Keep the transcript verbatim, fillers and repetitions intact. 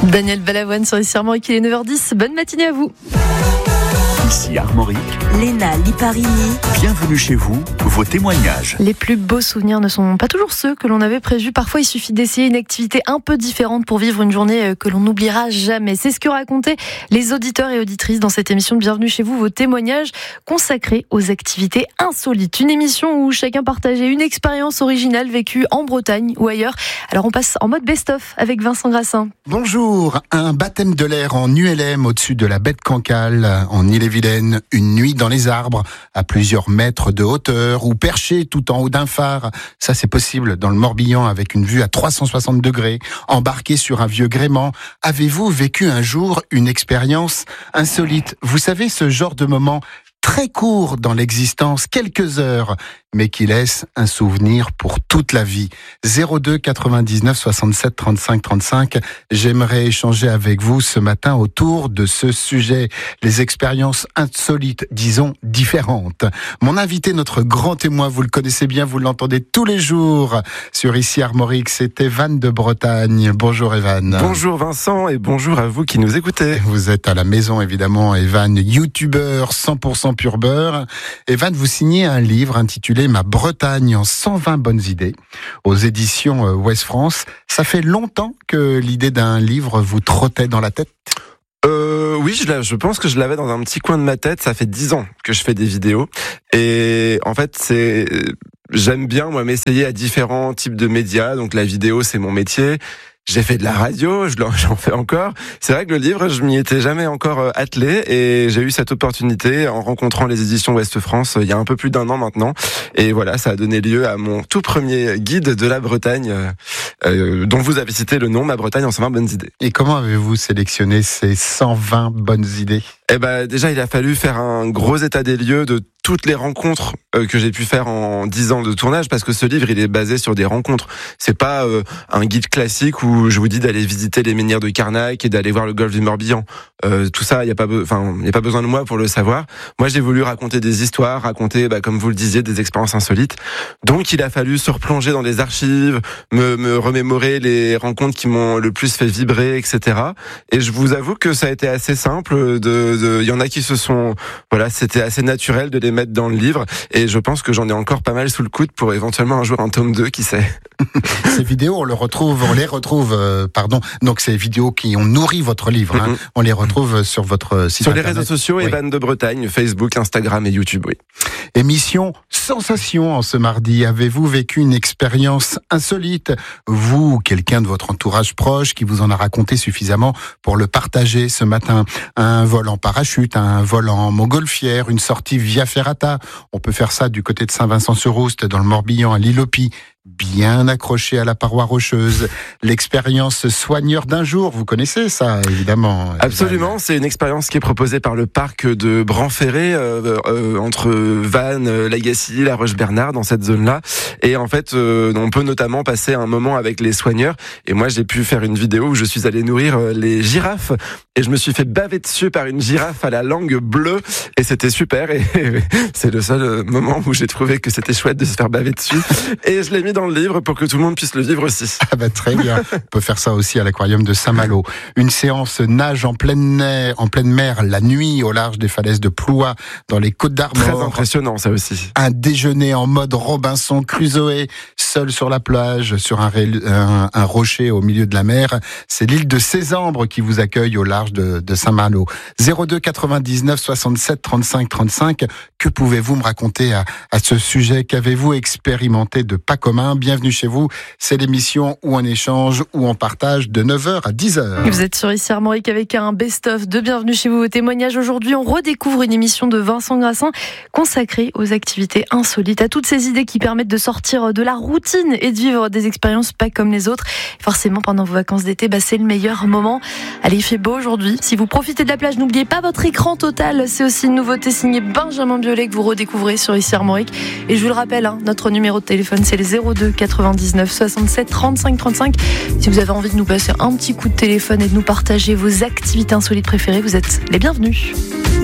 Daniel Balavoine sur Ici Armorique, il est neuf heures dix. Bonne matinée à vous. Ici Armorique, Léna Liparini. Bienvenue chez vous, vos témoignages. Les plus beaux souvenirs ne sont pas toujours ceux que l'on avait prévus. Parfois, il suffit d'essayer une activité un peu différente pour vivre une journée que l'on n'oubliera jamais. C'est ce que racontaient les auditeurs et auditrices dans cette émission de Bienvenue chez vous, vos témoignages consacrés aux activités insolites. Une émission où chacun partageait une expérience originale vécue en Bretagne ou ailleurs. Alors on passe en mode best-of avec Vincent Grassin. Bonjour, un baptême de l'air en U L M au-dessus de la baie de Cancale, en Ille-et-Vilaine, une nuit dans les arbres, à plusieurs mètres de hauteur, ou perché tout en haut d'un phare. Ça c'est possible dans le Morbihan avec une vue à trois cent soixante degrés, embarqué sur un vieux gréement. Avez-vous vécu un jour une expérience insolite? Vous savez, ce genre de moment très court dans l'existence, quelques heures, mais qui laisse un souvenir pour toute la vie. zéro deux quatre-vingt-dix-neuf soixante-sept trente-cinq trente-cinq. J'aimerais échanger avec vous ce matin autour de ce sujet, les expériences insolites, disons différentes. Mon invité, notre grand témoin, vous le connaissez bien, vous l'entendez tous les jours sur Ici Armorique, c'est Evan de Bretagne. Bonjour Evan. Bonjour Vincent et bonjour à vous qui nous écoutez. Vous êtes à la maison évidemment, Evan, youtubeur cent pour cent pur beurre. Evan, vous signez un livre intitulé Ma Bretagne en cent vingt bonnes idées aux éditions Ouest France. Ça fait longtemps que l'idée d'un livre vous trottait dans la tête? Euh, oui, je, je pense que je l'avais dans un petit coin de ma tête. Ça fait dix ans que je fais des vidéos. Et en fait, c'est, j'aime bien, moi, m'essayer à différents types de médias. Donc la vidéo, c'est mon métier. J'ai fait de la radio, je j'en fais encore. C'est vrai que le livre, je m'y étais jamais encore attelé et j'ai eu cette opportunité en rencontrant les éditions Ouest France il y a un peu plus d'un an maintenant. Et voilà, ça a donné lieu à mon tout premier guide de la Bretagne, euh, dont vous avez cité le nom, Ma Bretagne en cent vingt bonnes idées. Et comment avez-vous sélectionné ces cent vingt bonnes idées? Eh ben, déjà, il a fallu faire un gros état des lieux de toutes les rencontres euh, que j'ai pu faire en dix ans de tournage, parce que ce livre, il est basé sur des rencontres. C'est pas euh, un guide classique où je vous dis d'aller visiter les menhirs de Carnac et d'aller voir le golfe du Morbihan. Euh, tout ça, il y a pas, be- enfin, il y a pas besoin de moi pour le savoir. Moi, j'ai voulu raconter des histoires, raconter, bah, comme vous le disiez, des expériences insolites. Donc, il a fallu se replonger dans les archives, me, me remémorer les rencontres qui m'ont le plus fait vibrer, et cetera. Et je vous avoue que ça a été assez simple. De, de, il y en a qui se sont, voilà, c'était assez naturel de les mettre dans le livre. Et je pense que j'en ai encore pas mal sous le coude pour éventuellement un jour un tome deux, qui sait. Ces vidéos, on le retrouve, on les retrouve, euh, pardon. Donc ces vidéos qui ont nourri votre livre, hein, mm-hmm. on les retrouve sur votre site sur internet. Les réseaux sociaux, oui. Evan de Bretagne, Facebook, Instagram et YouTube, oui. Émission sensation en ce mardi. Avez-vous vécu une expérience insolite? Vous ou quelqu'un de votre entourage proche qui vous en a raconté suffisamment pour le partager ce matin? Un vol en parachute, un vol en montgolfière, une sortie via ferrata. On peut faire ça du côté de Saint-Vincent-sur-Oust, dans le Morbihan, à l'Île-aux-Pis, bien accroché à la paroi rocheuse. L'expérience soigneur d'un jour, vous connaissez ça, évidemment. Absolument, c'est une expérience qui est proposée par le parc de Bran-Ferré, euh, euh, entre Vannes, Lagacy, La Roche-Bernard, dans cette zone-là. Et en fait, euh, on peut notamment passer un moment avec les soigneurs. Et moi, j'ai pu faire une vidéo où je suis allé nourrir les girafes. Et je me suis fait baver dessus par une girafe à la langue bleue. Et c'était super. Et c'est le seul moment où j'ai trouvé que c'était chouette de se faire baver dessus. Et je l'ai mis dans le livre pour que tout le monde puisse le vivre aussi. Ah bah très bien. On peut faire ça aussi à l'aquarium de Saint-Malo. Une séance nage en pleine mer, en pleine mer la nuit au large des falaises de Ploie dans les Côtes d'Armor. Très impressionnant ça aussi. Un déjeuner en mode Robinson Crusoe, seul sur la plage, sur un, ré, un, un rocher au milieu de la mer. C'est l'île de Sésambre qui vous accueille au large de, de Saint-Malo. zéro deux quatre-vingt-dix-neuf soixante-sept trente-cinq trente-cinq. Que pouvez-vous me raconter à, à ce sujet? Qu'avez-vous expérimenté de pas commun? Bienvenue chez vous, c'est l'émission où on échange, où on partage de neuf heures à dix heures. Vous êtes sur Ici Armorique avec un best-of de Bienvenue chez vous, vos témoignages. Aujourd'hui, on redécouvre une émission de Vincent Grassin consacrée aux activités insolites, à toutes ces idées qui permettent de sortir de la routine et de vivre des expériences pas comme les autres. Forcément, pendant vos vacances d'été, bah, c'est le meilleur moment. Allez, il fait beau aujourd'hui. Si vous profitez de la plage, n'oubliez pas votre écran total. C'est aussi une nouveauté signée Benjamin Biolay que vous redécouvrez sur Ici Armorique. Et je vous le rappelle, hein, notre numéro de téléphone, c'est le zéro deux quatre-vingt-dix-neuf soixante-sept trente-cinq trente-cinq. Si vous avez envie de nous passer un petit coup de téléphone et de nous partager vos activités insolites préférées, vous êtes les bienvenus.